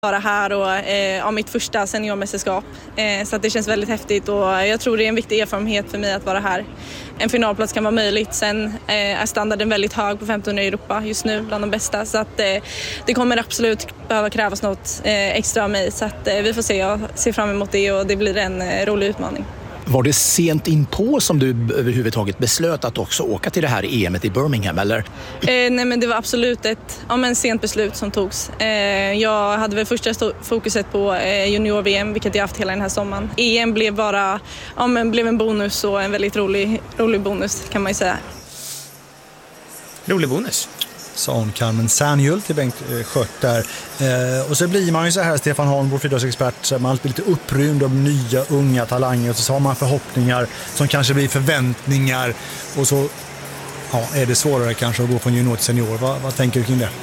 Vara här och mitt första seniormästerskap. Så att det känns väldigt häftigt och jag tror det är en viktig erfarenhet för mig att vara här. En finalplats kan vara möjligt. Sen är standarden väldigt hög på 1500 i Europa just nu, bland de bästa. Så att det kommer absolut behöva krävas något extra av mig. Så att vi får se, jag ser fram emot det och det blir en rolig utmaning. Var det sent inpå som du överhuvudtaget beslöt att också åka till det här EM:et i Birmingham, eller? Nej, men det var absolut ett sent beslut som togs. Jag hade väl första fokuset på junior-VM, vilket jag haft hela den här sommaren. EM blev bara blev en bonus och en väldigt rolig bonus kan man ju säga. Rolig bonus. Sa hon Carmen Sernhult till Bengt Skört där. Och så blir man ju så här, Stefan Holm, vår friidrottsexpert, man blir lite upprymd av nya unga talanger och så har man förhoppningar som kanske blir förväntningar och så är det svårare kanske att gå från junior till senior. Vad tänker du kring det?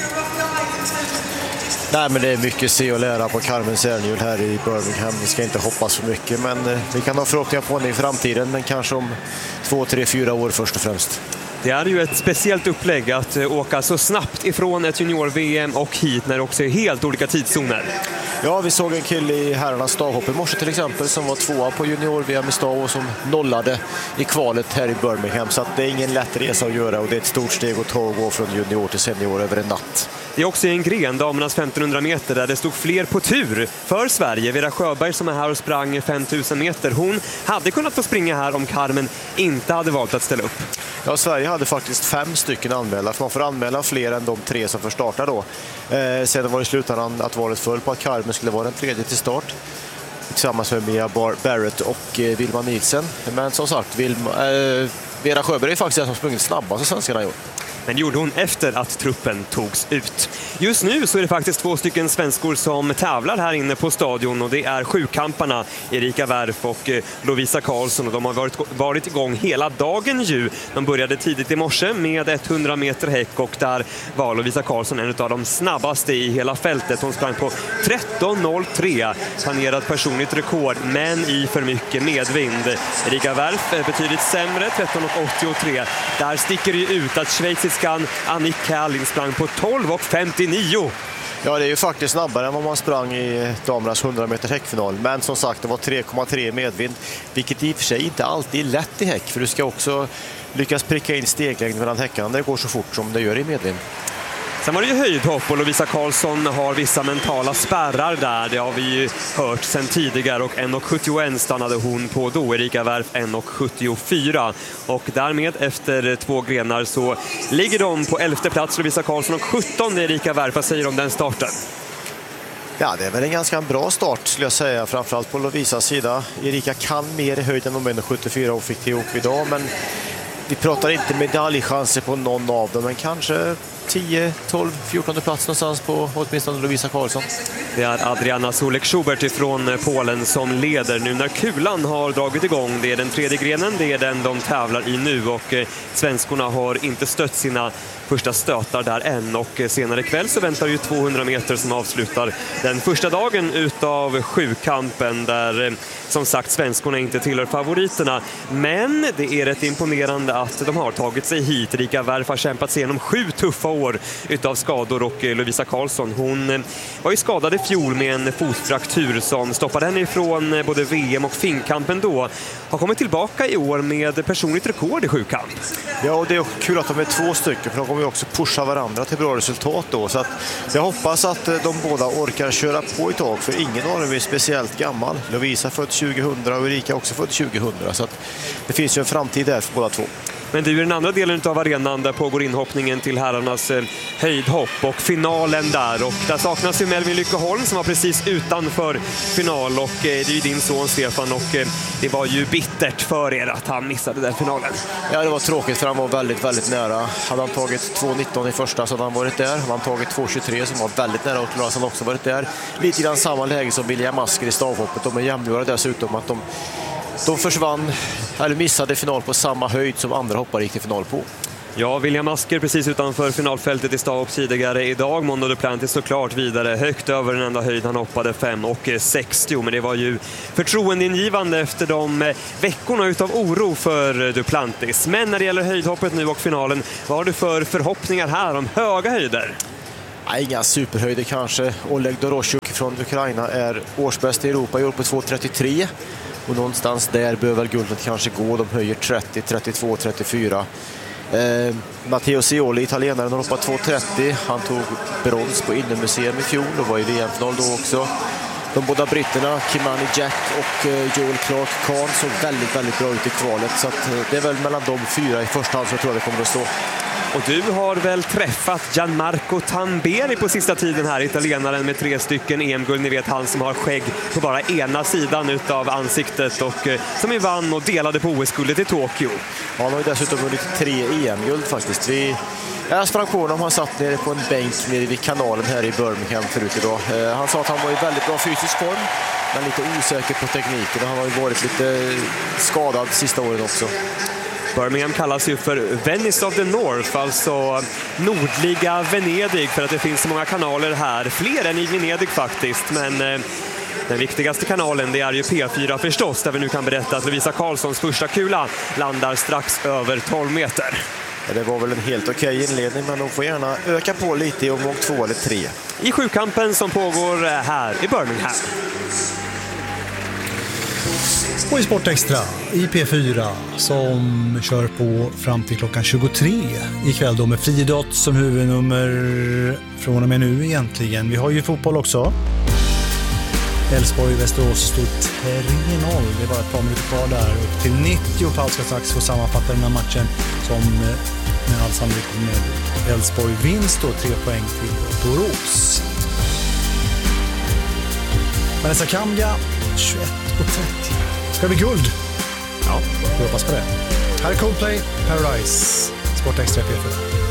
Nej, men det är mycket se och lära på Carmen Sernhult här i Birmingham. Vi ska inte hoppas för mycket, men vi kan ha förhoppningar på henne i framtiden, men kanske om 2, 3, 4 år först och främst. Det är ju ett speciellt upplägg att åka så snabbt ifrån ett junior-VM och hit när det också är helt olika tidszoner. Ja, vi såg en kille i herrarnas stavhopp i morse till exempel som var 2:a på junior-VM i stav och som nollade i kvalet här i Birmingham. Så att det är ingen lätt resa att göra och det är ett stort steg att ta och gå från junior till senior över en natt. Det är också en gren, damernas 1500 meter, där det stod fler på tur för Sverige. Vera Sjöberg som är här och sprang 5000 meter. Hon hade kunnat få springa här om Carmen inte hade valt att ställa upp. Ja, Sverige hade faktiskt 5 stycken anmälda. För man får anmäla fler än de 3 som får starta då. Sedan var det slutändan att valet föll på att Carmen skulle vara den 3:e till start. Tillsammans med Mia Barrett och Wilma Nielsen. Men som sagt, Vera Sjöberg är faktiskt den som sprungit snabbast i svenskarna i år. Men det gjorde hon efter att truppen togs ut. Just nu så är det faktiskt 2 stycken svenskor som tävlar här inne på stadion och det är sjukamparna Erika Wärf och Lovisa Karlsson och de har varit igång hela dagen ju. De började tidigt i morse med 100 meter häck och där var Lovisa Karlsson en av de snabbaste i hela fältet. Hon sprang på 13.03, planerat personligt rekord men i för mycket medvind. Erika Wärf är betydligt sämre, 13.83. Där sticker det ut att schweiziskan Annick Kärlin sprang på 12.59. Ja, det är ju faktiskt snabbare än vad man sprang i damernas 100 meter häckfinal. Men som sagt, det var 3,3 medvind, vilket i och för sig inte alltid är lätt i häck. För du ska också lyckas pricka in steglängd mellan häckarna. Det går så fort som det gör i medvind. Sen var det ju höjdhopp och Lovisa Karlsson har vissa mentala spärrar där. Det har vi ju hört sedan tidigare och 1.71 stannade hon på då. Erika Wärf 1.74 och därmed efter 2 grenar så ligger de på 11:e plats Lovisa Karlsson och 17 Erika Wärf. Vad säger om den starten? Ja, det är väl en ganska bra start skulle jag säga, framförallt på Lovisas sida. Erika kan mer i höjd än de 1.74 och fick till ihop idag, men vi pratar inte medaljchanser på någon av dem, men kanske 10, 12, 14 plats någonstans på åtminstone Lovisa Karlsson. Det är Adriana Solek-Schubert ifrån Polen som leder nu när kulan har dragit igång. Det är den 3:e grenen, det är den de tävlar i nu och svenskorna har inte stött sina första stötar där än och senare kväll så väntar ju 200 meter som avslutar den första dagen utav sjukampen där som sagt svenskorna inte tillhör favoriterna, men det är rätt imponerande att de har tagit sig hit. Erika Wärf har kämpat sig igenom 7 tuffa år utav skador och Lovisa Karlsson, hon var ju skadad i fjol med en fotfraktur som stoppade henne ifrån både VM och finkampen då. Har kommit tillbaka i år med personligt rekord i sjukamp. Ja, och det är kul att de är 2 stycken för de kommer ju också pusha varandra till bra resultat då. Så att jag hoppas att de båda orkar köra på ett tag för ingen av dem är speciellt gammal. Lovisa född 2000 och Erika också född 2000 så att det finns ju en framtid där för båda 2. Men det är ju den andra delen av arenan där pågår inhoppningen till herrarnas höjdhopp och finalen där. Och där saknas ju Melvin Lyckeholm som var precis utanför final och det är ju din son Stefan och det var ju bittert för er att han missade den finalen. Ja, det var tråkigt för han var väldigt, väldigt nära. Hade han tagit 2.19 i första så hade han varit där. Hade han tagit 2.23 som var väldigt nära och Klas han också varit där. Lite grann samma läge som William Masker i stavhoppet. De är jämngjorda dessutom att de försvann eller missade final på samma höjd som andra hoppare gick till final på. Ja, William Masker precis utanför finalfältet i stavhopp tidigare idag. Mondo Duplantis såklart vidare högt över den enda höjd han hoppade 5,60. Men det var ju förtroendeingivande efter de veckorna utav oro för Duplantis. Men när det gäller höjdhoppet nu och finalen, vad har du för förhoppningar här om höga höjder? Inga superhöjder kanske. Oleg Doroshuk från Ukraina är årsbäst i Europa i år på 2.33. Och någonstans där bör väl guldet kanske gå. De höjer 30, 32, 34. Matteo Cioli, italienaren, har hoppat 2.30. Han tog brons på Innemuseum i fjol och var i VM-final då också. De båda britterna, Kimani Jack och Joel Clark Kahn, såg väldigt, väldigt bra ut i kvalet. Så att det är väl mellan de fyra i första hand så tror jag det kommer att stå. Och du har väl träffat Gianmarco Tamberi på sista tiden här, italienaren med 3 stycken EM-guld. Ni vet, han som har skägg på bara ena sidan utav ansiktet och som vann och delade på OS-guldet i Tokyo. Ja, han har ju dessutom vunnit 3 EM-guld faktiskt. Jag sprang på honom, han satt nere på en bänk nere vid kanalen här i Birmingham förut idag. Han sa att han var i väldigt bra fysisk form, men lite osäker på tekniken. Han har ju varit lite skadad sista åren också. Birmingham kallas ju för Venice of the North, alltså nordliga Venedig, för att det finns så många kanaler här. Fler än i Venedig faktiskt, men den viktigaste kanalen, det är ju P4 förstås, där vi nu kan berätta att Lovisa Karlssons första kula landar strax över 12 meter. Ja, det var väl en helt okej inledning, men de får gärna öka på lite i omgång 2 eller 3. I sjukampen som pågår här i Birmingham. Och i Sportextra i P4 som kör på fram till klockan 23 ikväll då med friidrott som huvudnummer från och med nu egentligen. Vi har ju fotboll också. Elfsborg-Västerås stod 3-0. Det var ett par minuter kvar där. Upp till 90 Paul ska strax få sammanfatta den här matchen som med all sannolikhet med Elfsborg-vinst då 3 poäng till Borås. Vanessa Kamga 21:30. Ska det bli guld? Ja, vi hoppas på det. Här är Coldplay, Paradise, Sportextra P4.